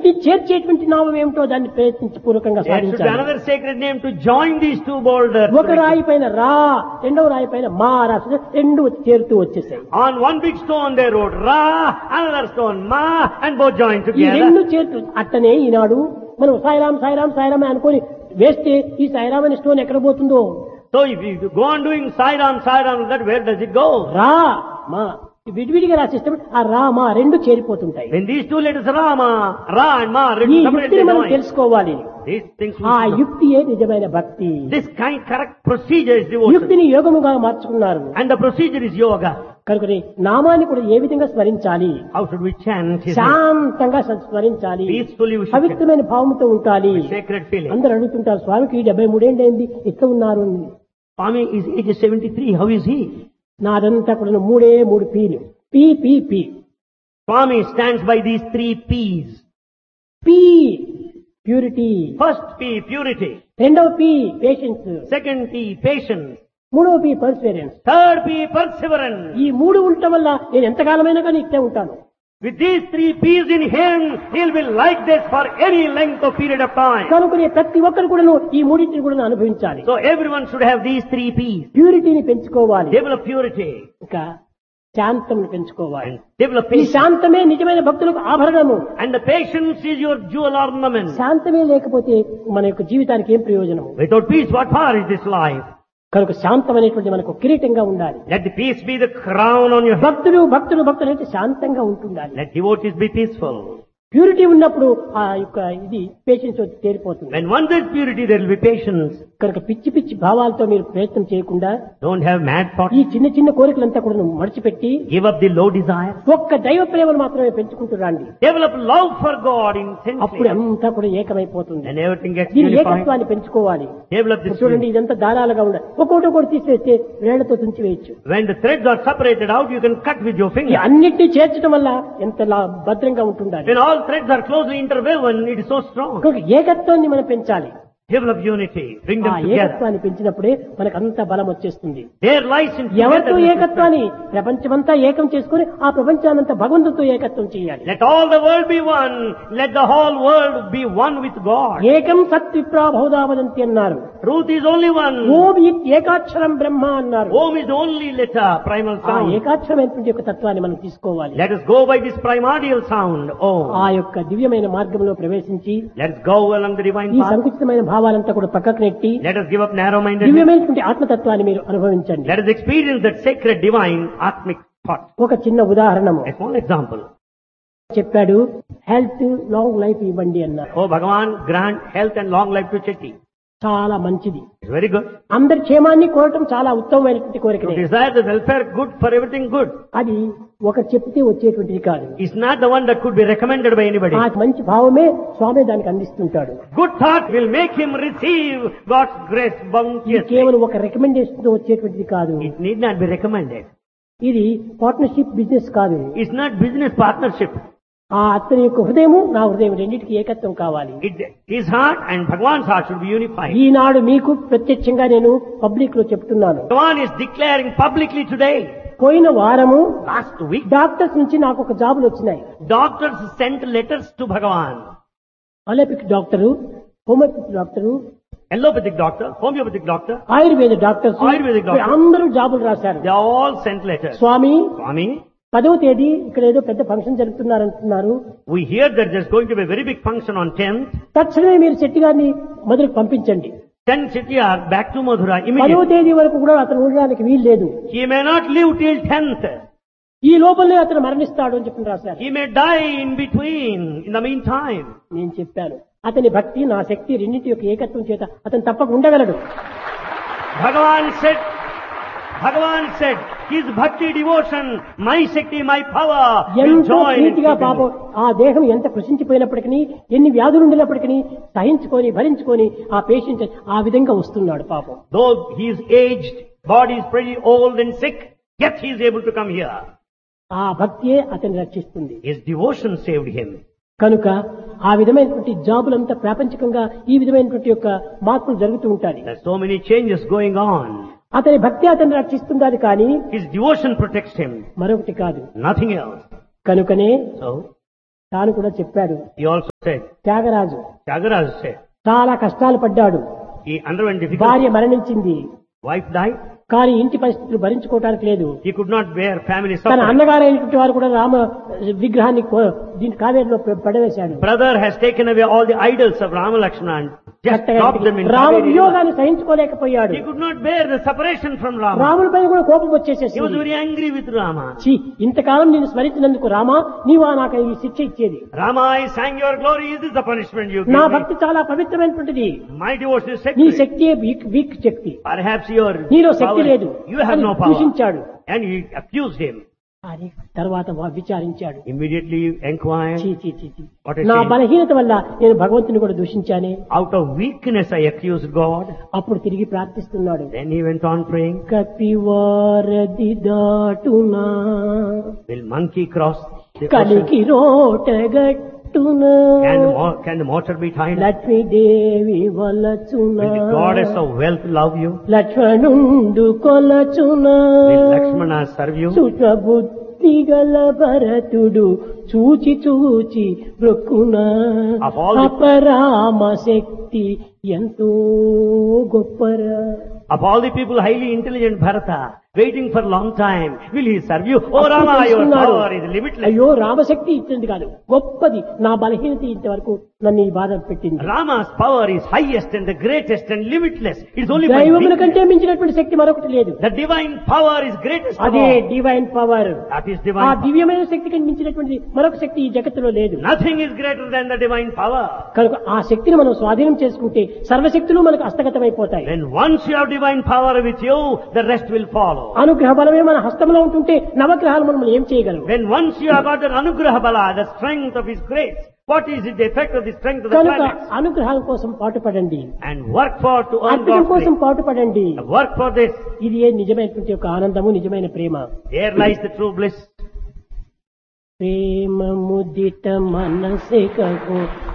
రెండింటినీ చేర్చేటువంటి నామం ఏమిటో దాన్ని ప్రయత్నించి పూర్వకంగా There should be సాధించాలి. another sacred name to join these two boulders. ఒక రాయి పైన రా, రెండవ రాయి పైన మా రాసి రెండు చేరుతూ వచ్చేసాయి. On one big stone they wrote Ra, another stone Ma, and both joined ఈ రెండు together. చేర్చు అట్టనే ఈనాడు మనం సాయిరాం సాయిరాం సాయిరాం అనుకొని వేస్తే ఈ సాయిరాం అనే స్టోన్ ఎక్కడ పోతుందో, So if you go on doing Sairam, that where does it go? రా మా విడివిడిగా రాసిస్తే ఆ రా మా రెండు చేరిపోతుంటాయి. When these two letters Rama, Ra and Ma ఈ written separately యుక్తిని మనం joined. తెలుసుకోవాలి. These things we ఆ should know. యుక్తియే నిజమైన భక్తి. This kind correct procedure is devotion. యుక్తిని యోగముగా మార్చుకున్నారు. And the procedure is yoga. కనుక నామాన్ని కూడా ఏ విధంగా స్మరించాలి, How should we chant his name? శాంతంగా స్మరించాలి, Peacefully we should chant. పవిత్రమైన భావంతో ఉండాలి. Sacred feeling. అందరూ అడుగుతుంటారు, స్వామికి 73 ఏంటి ఇట్లా ఉన్నారు అని. Swami is age 73. How is he? నాదంతా కూడా మూడు peel. P P P Swami stands by these three P's. P purity, First P, purity. రెండవ P patience, Second P, patience. మూడవ P Perseverance. Third P, perseverance. ఈ మూడు ఉండటం వల్ల నేను ఎంతకాలమైనా కానీ ఇట్టే ఉంటాను. With these three P's in him, he'll be like this for any length of period of time. కనుక ప్రతి ఒక్కరు కూడా ఈ మూడింటిని కూడా అనుభవించాలి. So everyone should have these three P's. ప్యూరిటీని పెంచుకోవాలి, Develop purity ఇంకా శాంతం పెంచుకోవాలి. and develop ఈ patience. శాంతమే నిజమైన భక్తులకు ఆభరణము. And the patience is your jewel ornament. శాంతమే లేకపోతే మన యొక్క జీవితానికి ఏం ప్రయోజనం? Without peace, what power is this life? కనుక శాంతం అనేటువంటి మనకు కిరీటంగా ఉండాలి. Let the peace be the crown on your head. భక్తులు అంటే శాంతంగా ఉంటుండాలి. Let devotees be peaceful. Purity ఉన్నప్పుడు ఆ యొక్క ఇది పేషెన్స్ వచ్చి చేరిపోతుంది. When one there is purity, there will be patience. కనుక పిచ్చి భావాలతో మీరు ప్రయత్నం చేయకుండా Don't have mad thoughts. ఈ చిన్న కోరికలంతా కూడా మడిచిపెట్టి Give up the low desire. ఒక్క దైవ ప్రేమను మాత్రమే పెంచుకుంటూ రండి. Develop love for God అప్పుడు intensely. అంతా కూడా ఏకమైపోతుంది. And everything gets దీని unified. ఏకత్వాన్ని పెంచుకోవాలి. Develop this. చూడండి, ఇదంతా దారాలుగా ఉండాలి. ఒక్కొక్కటి తీసేస్తే వేళ్లతో తుంచి వేయచ్చు. When the threads are separated out, you can cut with your ఈ finger. అన్నిటినీ చేర్చడం వల్ల ఎంత భద్రంగా ఉంటుండాలి. When all threads are closely interwoven, it is so strong. కనుక ఏకత్వాన్ని మనం పెంచాలి. Develop unity. Bring ఆ them together. ఏకత్వాన్ని పెంచినప్పుడే మనకు అంత బలం వచ్చేస్తుంది. There lies in ఎవరితో togetherness. ఏకత్వాన్ని ప్రపంచమంతా ఏకం చేసుకుని ఆ ప్రపంచానంతా భగవంతుడితో ఏకత్వం చేయాలి. Let all the world be one. Let the whole world be one with God. ఏకం సత్ విప్రా బహుధా అన్నారు. Truth is only one. ఓం ఇత్ ఏకాక్షరం బ్రహ్మ అన్నారు. Om is the only letter, primal ఆ sound. ఏకాక్షరమైనటువంటి యొక్క తత్వాన్ని మనం తీసుకోవాలి. Let us go by this primordial sound. ఆ Om. యొక్క దివ్యమైన మార్గంలో ప్రవేశించి Let us go along the divine ఈ path. సంకుచితమైన భావాలంతా కూడా పక్కకు నెట్టి Let us give up narrow-mindedness. దివ్యమైనటువంటి ఆత్మతత్వాన్ని మీరు అనుభవించండి. Let us experience that sacred, divine, atmic thought. ఒక చిన్న ఉదాహరణము A small example. చెప్పాడు, హెల్త్ లాంగ్ లైఫ్ ఇవ్వండి అన్నారు. Oh Bhagavan, grant health and long life to Chetty. చాలా మంచిది. It's very good. అందరి క్షేమాన్ని కోరటం చాలా ఉత్తమమైనటువంటి To కోరికనే. desire the welfare good for everything good. అది ఒక చెప్తే వచ్చేటువంటిది కాదు. It's not the one that could be recommended by anybody. ఆ మంచి భావమే స్వామి దానికి అందిస్తుంటాడు. Good thought will make him receive God's grace ఇది bounteously. కేవలం ఒక రికమెండేషన్ తో వచ్చేటువంటిది కాదు. It need not be recommended. ఇది పార్ట్నర్షిప్ బిజినెస్ కాదు. It's not business partnership. ఆ అతని యొక్క హృదయము నా హృదయం రెండింటికి ఏకత్వం కావాలి. His heart and Bhagavan's heart should be unified. ఈనాడు మీకు ప్రత్యక్షంగా నేను పబ్లిక్ లో చెప్తున్నాను. Bhagavan is declaring publicly today. పోయిన వారము Last week, డాక్టర్స్ నుంచి నాకు ఒక జాబులు వచ్చినాయి. doctors sent letters to Bhagavan. Allopathic doctor, homeopathy doctor, Allopathic doctor, homeopathic doctor, Ayurveda doctors ayurvedic doctor. అందరూ జాబులు రాశారు. they all sent letters. Swamy, Swami, 10వ తేదీ ఇక్కడ ఏదో పెద్ద function జరుపుతున్నారంటున్నారు. we hear that there's going to be a very big function on 10th. తక్షణమే మీరు శెట్టి గారిని మొదలుకు పంపించండి. Send Chettiar back to Madura 10వ immediately. తేదీ వరకు కూడా అతను ఉండడానికి వీలు లేదు. He may not live till 10th. ఈ లోపలనే అతను మరణిస్తాడు అని చెప్పి రాశారు. He may die in between, in the meantime. నేను చెప్పాను, అతని భక్తి నా శక్తి రెండింటి యొక్క ఏకత్వం చేత అతను తప్పక ఉండగలడు. Bhagavan said, his bhakti devotion, my Shakti, my power will ఎంతో join. ప్రీతిగా పాపం ఆ దేహం ఎంత కృషించిపోయినప్పటికీ, ఎన్ని వ్యాధులు ఉండినప్పటికీ సహించుకొని భరించుకొని ఆ పేషెంట్ ఆ విధంగా వస్తున్నాడు పాపం. Though he is aged, body is pretty old and sick, yet he is able to come here. ఆ భక్తియే అతన్ని రక్షిస్తుంది. His devotion saved him. కనుక ఆ విధమైనటువంటి జాబులంతా ప్రాపంచికంగా ఈ విధమైనటువంటి యొక్క మార్పులు జరుగుతూ ఉంటాయి. There's so many changes going on. అతని భక్తి అతన్ని రక్షిస్తుందని కానీ His devotion protects him, మరొకటి కాదు. nothing else. కనుకనే So, తాను కూడా చెప్పాడు. He also said, Tyagaraju Tyagaraja said, చాలా కష్టాలు పడ్డాడు. he underwent difficult. భార్య మరణించింది. Wife died. కానీ ఇంటి పరిస్థితులు భరించుకోవటానికి లేదు. He could not bear family తన suffering. అన్నగారైనటువంటి వారు కూడా రామ విగ్రహాన్ని దీని కావేరిలో పడవేశాడు. Brother has taken away all the idols of Rama Lakshmana and just dropped them in Rama Kaveri river. వియోగాన్ని సహించుకోలేకపోయాడు. He could not bear the separation from Rama. రాముడి పైన కూడా కోపం He was వచ్చేసేసింది. very angry with Rama. ఛీ, ఇంతకాలం నేను స్మరించినందుకు రామా నీవా నాకు ఈ శిక్ష ఇచ్చేది. Rama, I sang your glory. Is this the punishment you నా give me? భక్తి చాలా పవిత్రమైనటువంటిది. My devotion is నీ sacred. శక్తియే week Shakti. Perhaps your నీలో శక్తి power, లేదు you have అని no power. దూషించాడు. And he accused him. అని తర్వాత విచారించాడు. Immediately inquired, ఛీ, ఛీ, ఛీ, ఛీ. what a నా shame. బలహీనత వల్ల నేను భగవంతుని కూడా దూషించానే. Out of weakness I accused God. అప్పుడు తిరిగి ప్రార్థిస్తున్నాడు. Then he went on praying. కపివారది దాటునా Will monkey cross the ocean? కలికి రోటగట్టునా Can the mortar be tied? Lakshmidevi వలచునా Will the goddess of wealth love you? లక్ష్మణుండు కొలచునా Will Lakshmana serve you? సుఖబుద్ధి గల భరతుడు చూచి చూచి బ్రొక్కునా Of all the- అపరామ శక్తి ఎంతో గొప్పరా. Of all the people highly intelligent Bharata, waiting for long time, will he serve you? Oh అప్పుడు Rama, your తెలుసుకున్నాడు. power is limitless. అయ్యో రామశక్తి ఇచ్చింది కాదు, గొప్పది. నా బలహీనత ఇంతవరకు నన్ను ఈ బాధ పెట్టింది. Rama's power is highest and the greatest and limitless. It's only my దైవముల weakness. కంటే మించినటువంటి శక్తి మరొకటి లేదు. The divine power is greatest of అదే all. Divine power. That is ఆ divine power. దివ్యమైన శక్తికి మించినటువంటి మరొక శక్తి ఈ జగత్తులో లేదు. Nothing is greater than the divine power. కనుక ఆ శక్తిని మనం స్వాధీనం చేసుకుంటే సర్వశక్తులు మనకు హస్తగతమైపోతాయి. When once you have divine power with you, the rest will follow. అనుగ్రహ బలమే మన హస్తంలో ఉంటుంటే నవగ్రహాలు మనం ఏం చేయగలం? When once you have got the Anugraha Bala, the strength of His grace, what is it, the effect of the strength of the కనుక planets? అనుగ్రహాల కోసం పాటుపడండి, And work for to earn అర్పణం God's కోసం grace. పాటుపడండి. Work for this. ఇది ఏ నిజమైనటువంటి ఒక ఆనందము, నిజమైన ప్రేమ. There lies the true bliss. ప్రేమ ముదిట మనసే కగు